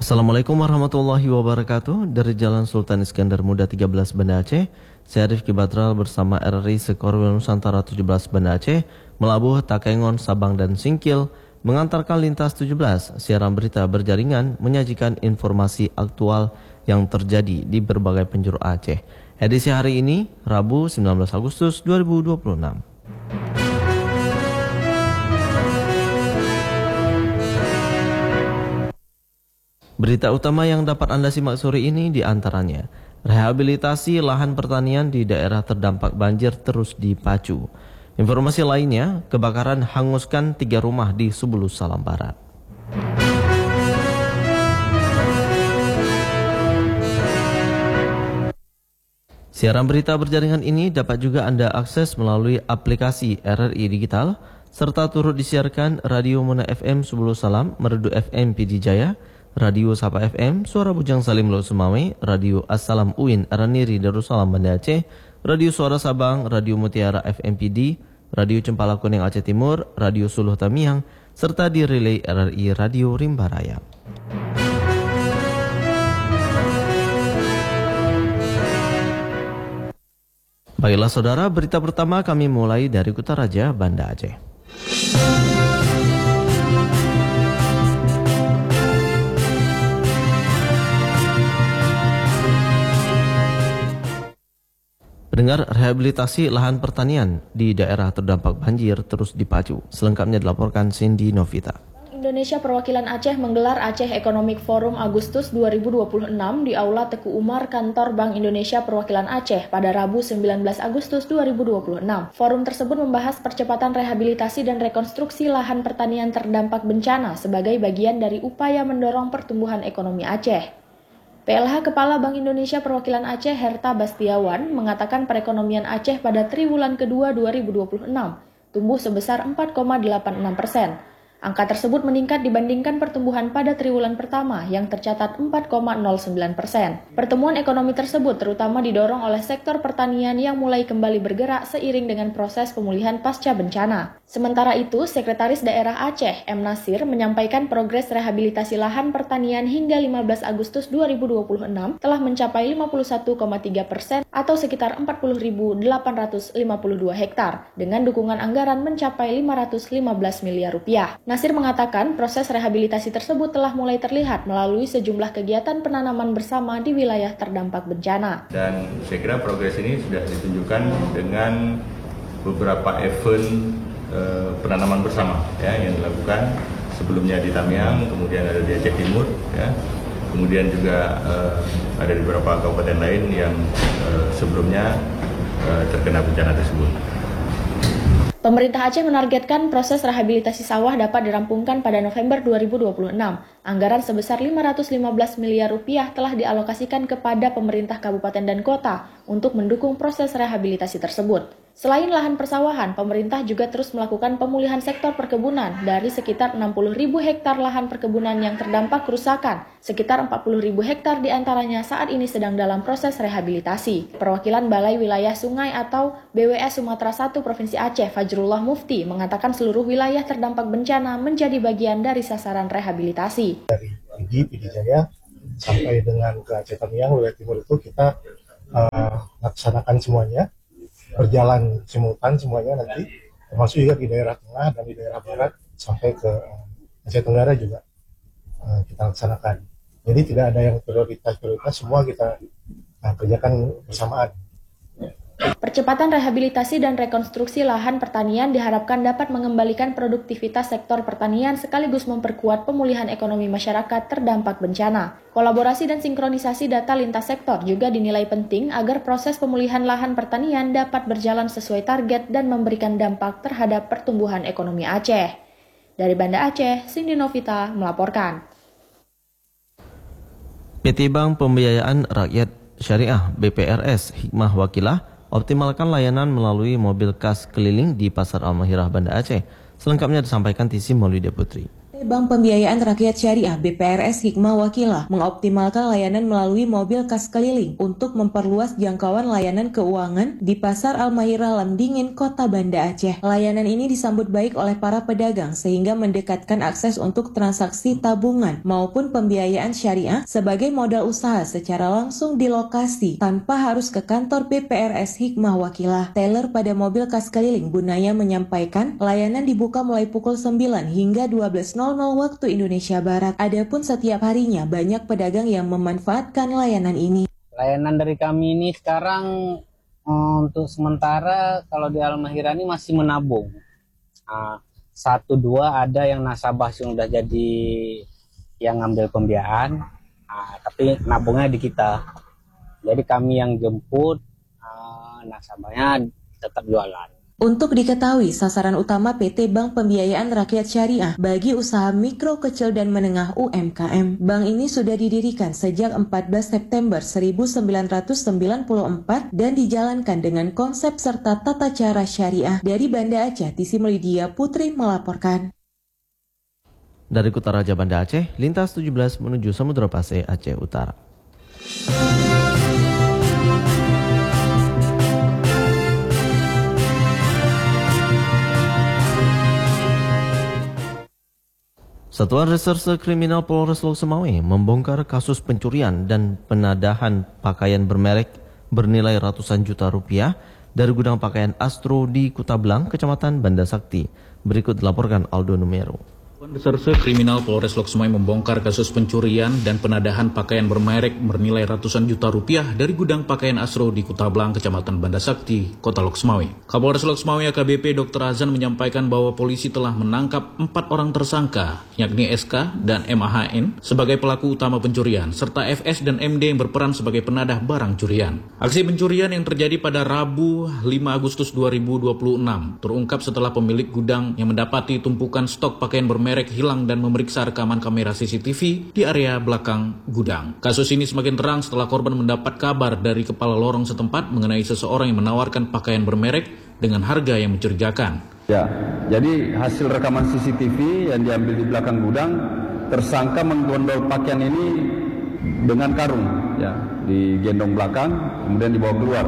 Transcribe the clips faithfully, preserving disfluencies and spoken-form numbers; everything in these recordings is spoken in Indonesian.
Assalamualaikum warahmatullahi wabarakatuh. Dari Jalan Sultan Iskandar Muda tiga belas Banda Aceh, saya Rifki Batral bersama R R I Sekorwil Nusantara tujuh belas Banda Aceh melabuh Takengon, Sabang dan Singkil mengantarkan lintas tujuh belas siaran berita berjaringan menyajikan informasi aktual yang terjadi di berbagai penjuru Aceh. Edisi hari ini Rabu sembilan belas Agustus dua ribu dua puluh enam. Berita utama yang dapat Anda simak sore ini diantaranya, rehabilitasi lahan pertanian di daerah terdampak banjir terus dipacu. Informasi lainnya, kebakaran hanguskan tiga rumah di Subulus Salam Barat. Siaran berita berjaringan ini dapat juga Anda akses melalui aplikasi R R I Digital, serta turut disiarkan Radio Muna F M Subulus Salam, Merdu F M P D Jaya, Radio Sapa F M, Suara Bujang Salim Laut Sumawe, Radio Assalam U I N Araniri Darussalam Banda Aceh, Radio Suara Sabang, Radio Mutiara F M P D, Radio Cempala Kuning Aceh Timur, Radio Suluh Tamiang, serta di relay R R I Radio Rimba Raya. Baiklah saudara, berita pertama kami mulai dari Kutaraja, Banda Aceh. Pendengar, rehabilitasi lahan pertanian di daerah terdampak banjir terus dipacu. Selengkapnya dilaporkan Cindy Novita. Indonesia Perwakilan Aceh menggelar Aceh Economic Forum Agustus dua ribu dua puluh enam di Aula Teku Umar Kantor Bank Indonesia Perwakilan Aceh pada Rabu sembilan belas Agustus dua ribu dua puluh enam. Forum tersebut membahas percepatan rehabilitasi dan rekonstruksi lahan pertanian terdampak bencana sebagai bagian dari upaya mendorong pertumbuhan ekonomi Aceh. P L H Kepala Bank Indonesia Perwakilan Aceh Herta Bastiawan mengatakan perekonomian Aceh pada triwulan kedua dua ribu dua puluh enam tumbuh sebesar empat koma delapan enam persen. Angka tersebut meningkat dibandingkan pertumbuhan pada triwulan pertama yang tercatat empat koma nol sembilan persen. Pertumbuhan ekonomi tersebut terutama didorong oleh sektor pertanian yang mulai kembali bergerak seiring dengan proses pemulihan pasca bencana. Sementara itu, Sekretaris Daerah Aceh M. Nasir menyampaikan progres rehabilitasi lahan pertanian hingga lima belas Agustus dua ribu dua puluh enam telah mencapai lima puluh satu koma tiga persen atau sekitar empat puluh ribu delapan ratus lima puluh dua hektar dengan dukungan anggaran mencapai lima ratus lima belas miliar rupiah. Nasir mengatakan proses rehabilitasi tersebut telah mulai terlihat melalui sejumlah kegiatan penanaman bersama di wilayah terdampak bencana. Dan saya kira progres ini sudah ditunjukkan dengan beberapa event eh, penanaman bersama ya, yang dilakukan sebelumnya di Tamiang, kemudian ada di Aceh Timur, ya, kemudian juga eh, ada di beberapa kabupaten lain yang eh, sebelumnya eh, terkena bencana tersebut. Pemerintah Aceh menargetkan proses rehabilitasi sawah dapat dirampungkan pada November dua ribu dua puluh enam. Anggaran sebesar lima ratus lima belas miliar rupiah telah dialokasikan kepada pemerintah kabupaten dan kota untuk mendukung proses rehabilitasi tersebut. Selain lahan persawahan, pemerintah juga terus melakukan pemulihan sektor perkebunan dari sekitar enam puluh ribu hektar lahan perkebunan yang terdampak kerusakan. Sekitar empat puluh ribu hektar diantaranya saat ini sedang dalam proses rehabilitasi. Perwakilan Balai Wilayah Sungai atau B W S Sumatera satu Provinsi Aceh, Fajrullah Mufti, mengatakan seluruh wilayah terdampak bencana menjadi bagian dari sasaran rehabilitasi. Dari Pidi, Pidi Jaya, sampai dengan ke Aceh Tamiang, wilayah timur itu kita uh, laksanakan semuanya, berjalan simultan semuanya nanti, termasuk juga di daerah tengah dan di daerah barat, sampai ke uh, Aceh Tenggara juga uh, kita laksanakan. Jadi tidak ada yang prioritas-prioritas, semua kita uh, kerjakan bersamaan. Percepatan rehabilitasi dan rekonstruksi lahan pertanian diharapkan dapat mengembalikan produktivitas sektor pertanian sekaligus memperkuat pemulihan ekonomi masyarakat terdampak bencana. Kolaborasi dan sinkronisasi data lintas sektor juga dinilai penting agar proses pemulihan lahan pertanian dapat berjalan sesuai target dan memberikan dampak terhadap pertumbuhan ekonomi Aceh. Dari Banda Aceh, Cindy Novita melaporkan. P T Bank Pembiayaan Rakyat Syariah B P R S Hikmah Wakilah optimalkan layanan melalui mobil kas keliling di Pasar Al-Mahirah Banda Aceh. Selengkapnya disampaikan Tisi Maulida Putri. Bank Pembiayaan Rakyat Syariah B P R S Hikmah Wakilah mengoptimalkan layanan melalui mobil kas keliling untuk memperluas jangkauan layanan keuangan di Pasar Al-Mahirah Lamdingin, Kota Banda Aceh. Layanan ini disambut baik oleh para pedagang sehingga mendekatkan akses untuk transaksi tabungan maupun pembiayaan syariah sebagai modal usaha secara langsung di lokasi tanpa harus ke kantor B P R S Hikmah Wakilah. Teller pada mobil kas keliling Bunaya menyampaikan layanan dibuka mulai pukul sembilan hingga dua belas waktu Indonesia Barat. Adapun setiap harinya banyak pedagang yang memanfaatkan layanan ini. Layanan dari kami ini sekarang untuk sementara kalau di Al-Mahirah ini masih menabung. Satu dua ada yang nasabah yang udah jadi yang ngambil pembiayaan, tapi nabungnya di kita. Jadi kami yang jemput, nasabahnya tetap jualan. Untuk diketahui, sasaran utama P T Bank Pembiayaan Rakyat Syariah bagi usaha mikro, kecil, dan menengah U M K M. Bank ini sudah didirikan sejak empat belas September seribu sembilan ratus sembilan puluh empat dan dijalankan dengan konsep serta tata cara syariah. Dari Banda Aceh, Tisi Melidia Putri melaporkan. Dari Kutaraja Banda Aceh, lintas tujuh belas menuju Samudra Pasai, Aceh Utara. Satuan Reserse Kriminal Polres Lok Sumawe membongkar kasus pencurian dan penadahan pakaian bermerek bernilai ratusan juta rupiah dari gudang pakaian Astro di Kutablang, Kecamatan Banda Sakti. Berikut dilaporkan Aldo Numero. Reserse Kriminal Polres Lok Sumawe membongkar kasus pencurian dan penadahan pakaian bermerek bernilai ratusan juta rupiah dari gudang pakaian Astro di Kutablang, Kecamatan Banda Sakti, Kota Lok Sumawe. Kapolres Lok Sumawe A K B P Doktor Azan menyampaikan bahwa polisi telah menangkap empat orang tersangka, yakni S K dan M A H N sebagai pelaku utama pencurian, serta F S dan M D yang berperan sebagai penadah barang curian. Aksi pencurian yang terjadi pada Rabu lima Agustus dua ribu dua puluh enam terungkap setelah pemilik gudang yang mendapati tumpukan stok pakaian bermerek hilang dan memeriksa rekaman kamera C C T V di area belakang gudang. Kasus ini semakin terang setelah korban mendapat kabar dari kepala lorong setempat mengenai seseorang yang menawarkan pakaian bermerek dengan harga yang mencurigakan. Ya, jadi hasil rekaman C C T V yang diambil di belakang gudang, tersangka menggondol pakaian ini dengan karung, ya, digendong belakang, kemudian dibawa keluar.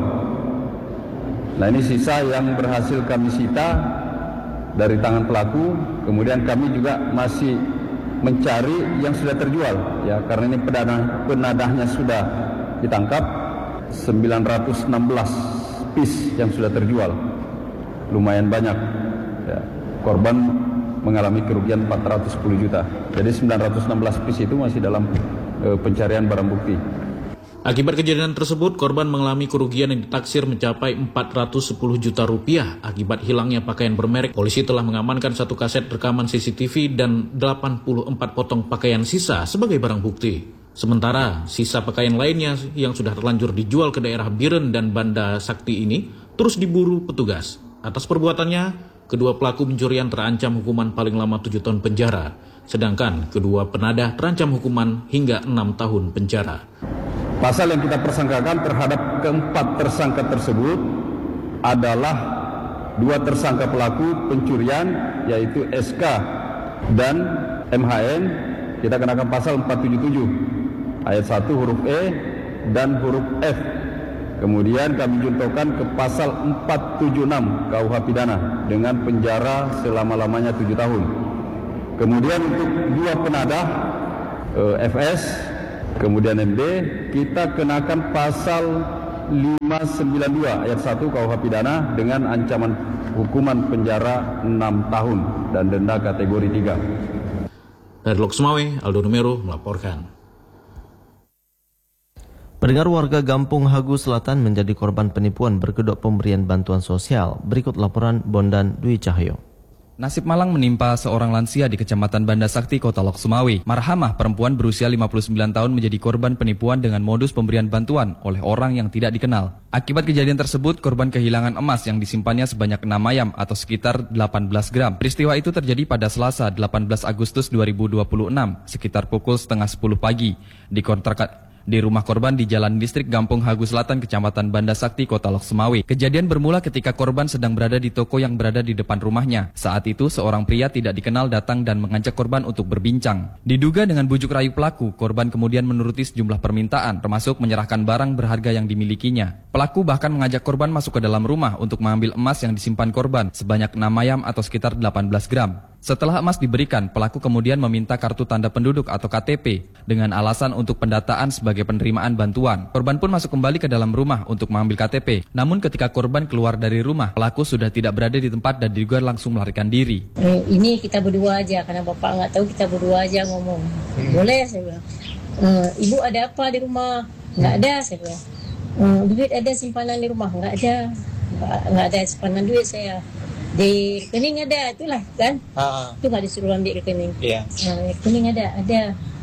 Nah, ini sisa yang berhasil kami sita dari tangan pelaku, kemudian kami juga masih mencari yang sudah terjual, ya, karena ini penadah, penadahnya sudah ditangkap, sembilan ratus enam belas piece yang sudah terjual, lumayan banyak, ya. Korban mengalami kerugian empat ratus sepuluh juta, jadi sembilan ratus enam belas piece itu masih dalam e, pencarian barang bukti. Akibat kejadian tersebut, korban mengalami kerugian yang ditaksir mencapai empat ratus sepuluh juta rupiah akibat hilangnya pakaian bermerek. Polisi telah mengamankan satu kaset rekaman C C T V dan delapan puluh empat potong pakaian sisa sebagai barang bukti. Sementara sisa pakaian lainnya yang sudah terlanjur dijual ke daerah Biren dan Banda Sakti ini terus diburu petugas. Atas perbuatannya, kedua pelaku pencurian terancam hukuman paling lama tujuh tahun penjara, sedangkan kedua penadah terancam hukuman hingga enam tahun penjara. Pasal yang kita persangkakan terhadap keempat tersangka tersebut adalah dua tersangka pelaku pencurian, yaitu S K dan M H N. Kita kenakan pasal empat tujuh tujuh ayat satu huruf E dan huruf F. Kemudian kami juntuhkan ke pasal empat tujuh enam K U H Pidana dengan penjara selama-lamanya tujuh tahun. Kemudian untuk dua penadah F S kemudian M D, kita kenakan pasal lima sembilan dua ayat satu K U H Pidana dengan ancaman hukuman penjara enam tahun dan denda kategori tiga. Dari Lok Sumawe, Aldo Numero melaporkan. Pendengar, warga Gampung Hagu Selatan menjadi korban penipuan berkedok pemberian bantuan sosial. Berikut laporan Bondan Dwi Cahyo. Nasib malang menimpa seorang lansia di Kecamatan Banda Sakti, Kota Lok Sumawe. Marhamah, perempuan berusia lima puluh sembilan tahun, menjadi korban penipuan dengan modus pemberian bantuan oleh orang yang tidak dikenal. Akibat kejadian tersebut, korban kehilangan emas yang disimpannya sebanyak enam ayam atau sekitar delapan belas gram. Peristiwa itu terjadi pada Selasa delapan belas Agustus dua ribu dua puluh enam, sekitar pukul setengah sepuluh pagi, di kontrakan di rumah korban di Jalan Distrik Gampung Hagu Selatan, Kecamatan Banda Sakti, Kota Lok Sumawe. Kejadian bermula ketika korban sedang berada di toko yang berada di depan rumahnya. Saat itu seorang pria tidak dikenal datang dan mengajak korban untuk berbincang. Diduga dengan bujuk rayu pelaku, korban kemudian menuruti sejumlah permintaan, termasuk menyerahkan barang berharga yang dimilikinya. Pelaku bahkan mengajak korban masuk ke dalam rumah untuk mengambil emas yang disimpan korban sebanyak enam mayam atau sekitar delapan belas gram. Setelah emas diberikan, pelaku kemudian meminta kartu tanda penduduk atau K T P dengan alasan untuk pendataan sebagai penerimaan bantuan. Korban pun masuk kembali ke dalam rumah untuk mengambil K T P. Namun ketika korban keluar dari rumah, pelaku sudah tidak berada di tempat dan diduga langsung melarikan diri. Eh, ini kita berdua aja, karena bapak nggak tahu, kita berdua aja ngomong. Hmm. Boleh, saya bilang. E, Ibu ada apa di rumah? Nggak ada, saya bilang. E, duit ada simpanan di rumah? Nggak ada. Nggak, nggak ada simpanan duit saya. Di rekening ada, itulah kan? Uh-huh. Itu nggak disuruh ambil rekening. Iya. Yeah. Nah, rekening ada, ada.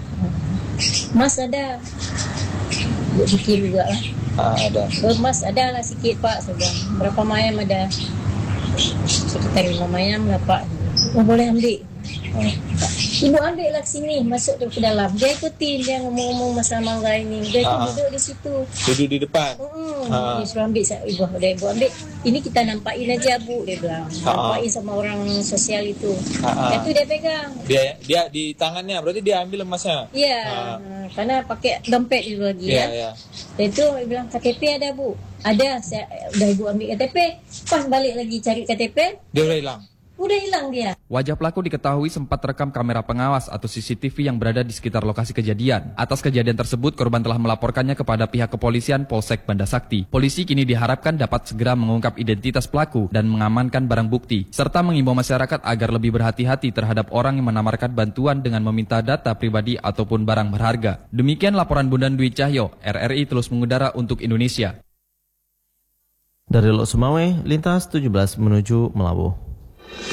Mas ada. Buat fikir juga lah. Uh, ada. Mas ada lah sikit pak, saya bilang. Berapa mayam ada? Sekitar lima mayam lah pak. Oh, boleh ambil. Oh. Ibu ambil lah sini, masuk ke dalam. Dia ikutin, dia ngomong-ngomong masalah mangga ini. Dia uh-huh. duduk di situ. Duduk di depan? Hmm, uh-huh. Dia suruh ambil, ibu, udah ibu ambil. Ini kita nampakin aja bu, dia bilang. Nampakin uh-huh. sama orang sosial itu. Uh-huh. Itu dia pegang. Dia dia di tangannya, berarti dia ambil emasnya? Iya, uh-huh. karena pakai dompet juga lagi yeah, ya. Yeah. Dan itu dia bilang, K T P ada bu? Ada, saya udah ibu ambil K T P. Pas balik lagi cari K T P. Dia udah hilang? Udah hilang dia. Wajah pelaku diketahui sempat terekam kamera pengawas atau C C T V yang berada di sekitar lokasi kejadian. Atas kejadian tersebut, korban telah melaporkannya kepada pihak kepolisian Polsek Banda Sakti. Polisi kini diharapkan dapat segera mengungkap identitas pelaku dan mengamankan barang bukti, serta mengimbau masyarakat agar lebih berhati-hati terhadap orang yang menawarkan bantuan dengan meminta data pribadi ataupun barang berharga. Demikian laporan Bundan Dwi Cahyo, R R I terus mengudara untuk Indonesia. Dari Lok Sumawe, lintas tujuh belas menuju Melabuh.